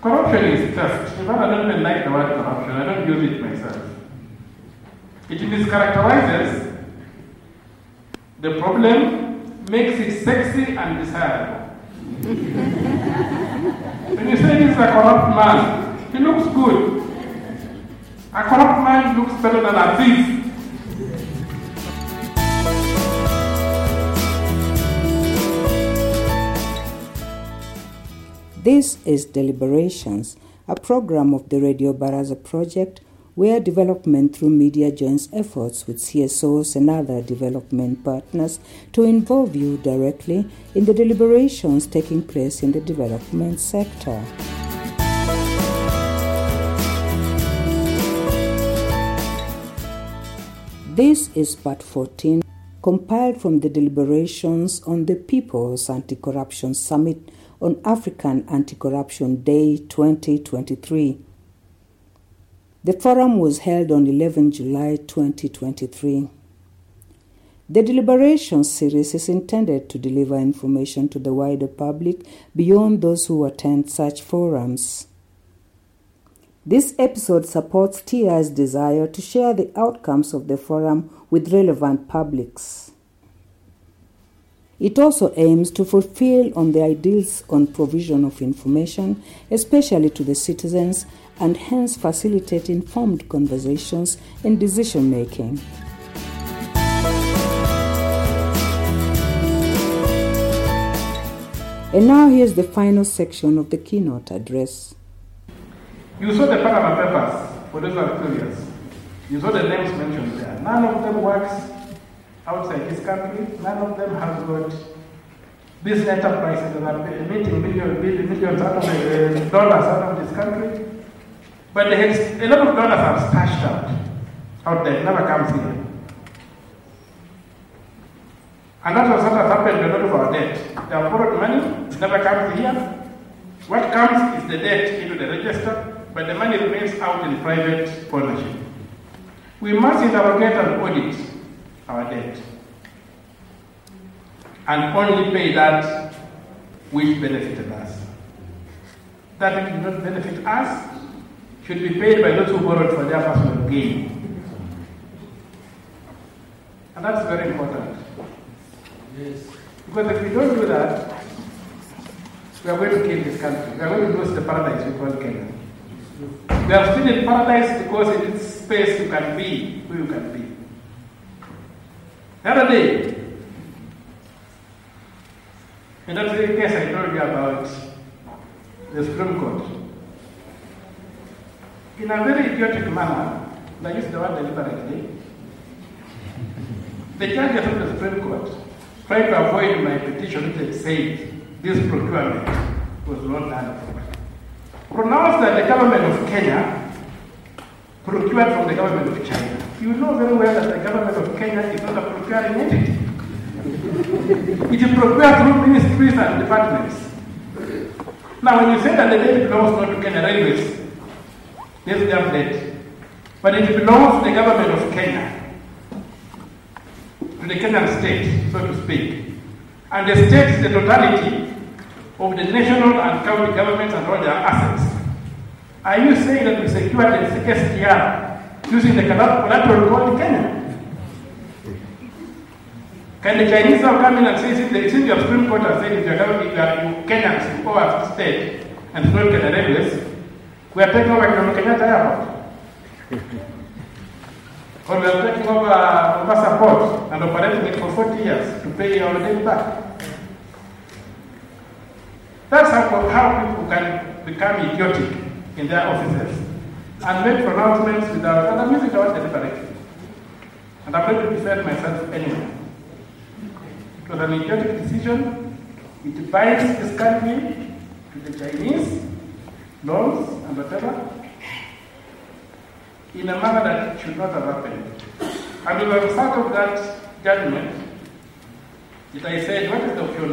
Corruption is theft. In fact, I don't even like the word corruption. I don't use it myself. It mischaracterizes the problem, makes it sexy and desirable. When you say this is a corrupt man, he looks good. A corrupt man looks better than a thief. This is Deliberations, a program of the Radio Baraza project where development through media joins efforts with CSOs and other development partners to involve you directly in the deliberations taking place in the development sector. This is part 14, compiled from the deliberations on the People's Anti-Corruption Summit on African Anti-Corruption Day 2023. The forum was held on 11 July 2023. The deliberation series is intended to deliver information to the wider public beyond those who attend such forums. This episode supports TI's desire to share the outcomes of the forum with relevant publics. It also aims to fulfill on the ideals on provision of information, especially to the citizens, and hence facilitate informed conversations and decision-making. And now here's the final section of the keynote address. You saw the Panama Papers, for those who are curious. You saw the names mentioned there. None of them works outside this country. None of them have got business enterprises that are making millions out of dollars out of this country. But a lot of dollars are stashed out there. It never comes here. And that was what has happened to a lot of our debt. They have borrowed money, it never comes here. What comes is the debt into the register, but the money remains out in private ownership. We must interrogate and audit our debt, and only pay that which benefited us. That which did not benefit us should be paid by those who borrowed for their personal gain. And that's very important. Yes. Because if we don't do that, we are going to kill this country. We are going to lose the paradise we call Kenya. We are still in paradise because in this space you can be who you can be. The other day, in that very case I told you about the Supreme Court, in a very idiotic manner, and I use the word deliberately, the judges of the Supreme Court tried to avoid my petition which said this procurement was not done properly. Pronounced that the government of Kenya procured from the government of China. You know very well that the government of Kenya is not a procuring entity. It is procured through ministries and departments. Now, when you say that the debt belongs not to Kenya Railways, there's their debt. But it belongs to the government of Kenya, to the Kenyan state, so to speak. And the state is the totality of the national and county governments and all their assets. Are you saying that we secured the SDR using the collateral called Kenya? Can the Chinese now come in and say, since your Supreme Court has said if you are Kenyans, you owe us state, and it's not Kenya Railways, we are taking over Kenyatta Airport? Or we are taking over Mombasa Port and operating it for 40 years to pay our debt back? That's how people can become idiotic in their offices and make pronouncements without, and I'm using the word deliberately. And I'm going to defend myself anyway. It was an idiotic decision. It binds this country to the Chinese loans and whatever in a manner that it should not have happened. And as a result of that judgment, I said, what is the option?